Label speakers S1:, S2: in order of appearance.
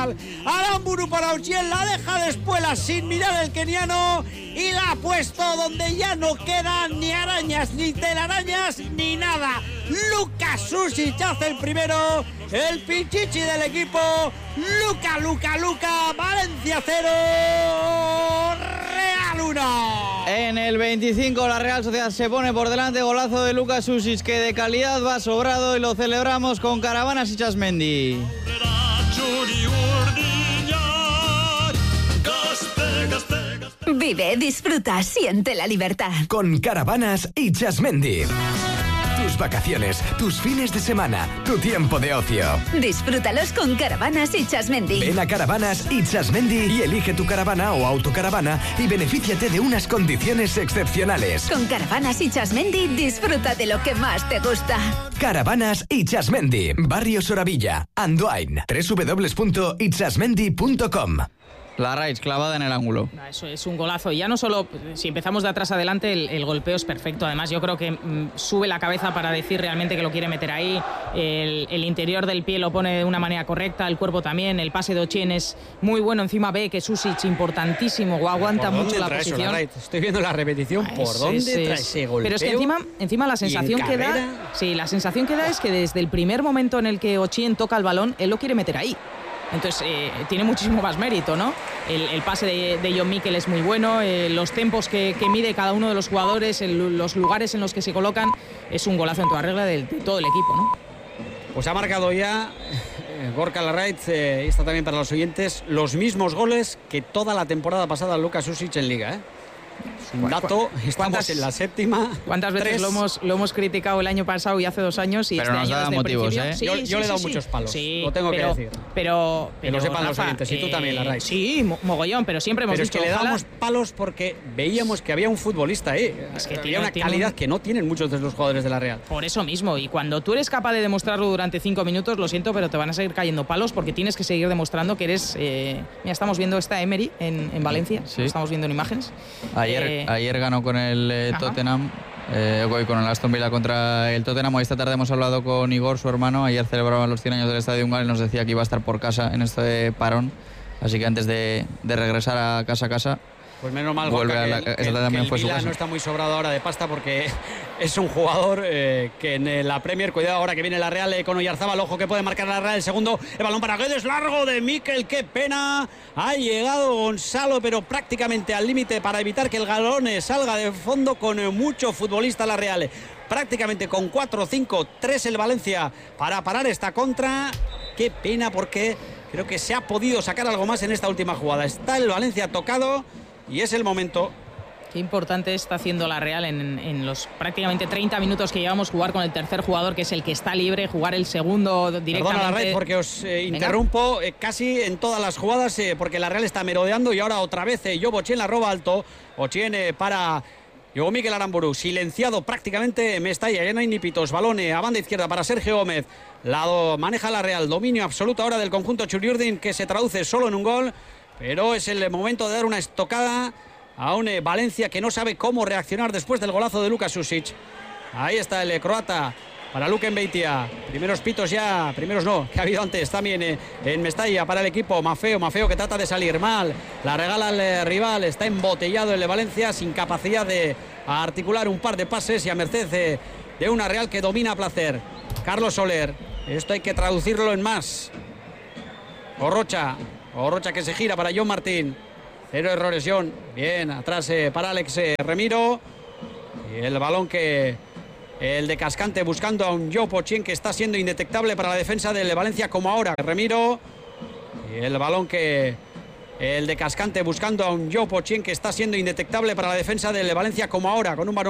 S1: Aramburu para Ochieng, la deja de espuelas sin mirar el keniano y la ha puesto donde ya no quedan ni arañas, ni telarañas, ni nada. Luka Sušić hace el primero, el pichichi del equipo. Luka, Valencia 0, Real 1.
S2: En el 25 la Real Sociedad se pone por delante, golazo de Luka Sušić que de calidad va sobrado y lo celebramos con Caravanas y Txasmendi.
S3: Vive, disfruta, siente la libertad.
S4: Con Caravanas y Txasmendi. Tus vacaciones, tus fines de semana, tu tiempo de ocio.
S3: Disfrútalos con Caravanas y Txasmendi.
S4: Ven a Caravanas y Txasmendi y elige tu caravana o autocaravana y benefíciate de unas condiciones excepcionales.
S3: Con Caravanas y Txasmendi disfruta de lo que más te gusta.
S4: Caravanas y Txasmendi, Barrio Soravilla, Andoain, www.itxasmendi.com.
S2: La Raich clavada en el ángulo.
S5: Eso es un golazo. Y ya no solo, si empezamos de atrás adelante, el golpeo es perfecto. Además, yo creo que sube la cabeza para decir realmente que lo quiere meter ahí. El interior del pie lo pone de una manera correcta, el cuerpo también. El pase de Ochieng es muy bueno. Encima ve que Sušić, importantísimo, aguanta mucho la posición.
S1: Estoy viendo la repetición. ¿Por dónde trae ese golpeo?
S5: Pero es que encima la sensación que da... Sí, la sensación que da es que desde el primer momento en el que Ochieng toca el balón, él lo quiere meter ahí. Entonces tiene muchísimo más mérito, ¿no? El pase de John Mikel es muy bueno, los tempos que mide cada uno de los jugadores, los lugares en los que se colocan, es un golazo en toda regla de todo el equipo, ¿no?
S1: Pues ha marcado ya Gorka Larraitz, y está también para los oyentes, los mismos goles que toda la temporada pasada Luka Sušić en Liga, ¿eh? Un dato, estamos en la séptima.
S5: ¿Cuántas veces lo hemos criticado el año pasado y hace 2 años? Y
S2: pero
S5: este
S2: nos
S5: año
S2: da motivos, ¿eh?
S5: Sí,
S1: yo le he dado muchos palos, lo tengo que decir.
S5: Pero
S1: que lo sepan
S5: Rafa,
S1: los oyentes, y tú también, Larraitz.
S5: Sí, mogollón, pero siempre hemos dicho...
S1: Pero es que le dábamos palos porque veíamos que había un futbolista ahí. Es que había una calidad que no tienen muchos de los jugadores de la Real.
S5: Por eso mismo, y cuando tú eres capaz de demostrarlo durante 5 minutos, lo siento, pero te van a seguir cayendo palos porque tienes que seguir demostrando que eres... Mira, estamos viendo esta Emery en Valencia,
S2: sí.
S5: Lo estamos viendo en imágenes.
S2: Ayer ganó con el Tottenham, con el Aston Villa contra el Tottenham. Esta tarde hemos hablado con Igor, su hermano. Ayer celebraban los 100 años del Estadio Ungal y nos decía que iba a estar por casa en este parón. Así que antes de regresar a casa,
S1: pues menos mal,
S2: vuelve
S1: Gorka, que el Villa no está muy sobrado ahora de pasta porque es un jugador que en la Premier, cuidado ahora que viene la Real con Oyarzábal, ojo que puede marcar la Real el segundo, el balón para Guedes, largo de Mikel, qué pena, ha llegado Gonzalo pero prácticamente al límite para evitar que el balón salga de fondo con mucho futbolista la Real, prácticamente con 4-5-3 el Valencia para parar esta contra, qué pena porque creo que se ha podido sacar algo más en esta última jugada, está el Valencia tocado y es el momento.
S5: Qué importante está haciendo la Real en los prácticamente 30 minutos que llevamos jugar con el tercer jugador, que es el que está libre, jugar el segundo directamente.
S1: Perdona, Larraitz, porque os interrumpo casi en todas las jugadas, porque la Real está merodeando y ahora otra vez Job Ochieng la roba alto. Ochieng para Jogo Mikel Aramburu, silenciado prácticamente Mestalla, ya no hay ni pitos, balón a banda izquierda para Sergio Gómez, lado maneja la Real, dominio absoluto ahora del conjunto Txuriurdin que se traduce solo en un gol. Pero es el momento de dar una estocada a un Valencia que no sabe cómo reaccionar después del golazo de Luka Sušić. Ahí está el croata para Luken Beitia. Primeros pitos ya, primeros no, que ha habido antes también en Mestalla para el equipo. Maffeo que trata de salir mal. La regala al rival, está embotellado el Valencia sin capacidad de articular un par de pases y a merced de una Real que domina a placer. Carlos Soler, esto hay que traducirlo en más. Orrocha que se gira para John Martín. 0 errores, John. Bien, atrás para Alex Remiro. Y el balón el de Cascante buscando a un Job Ochieng que está siendo indetectable para la defensa del Valencia como ahora. Remiro. Y el balón el de Cascante buscando a un Job Ochieng que está siendo indetectable para la defensa del Valencia como ahora. Con un balón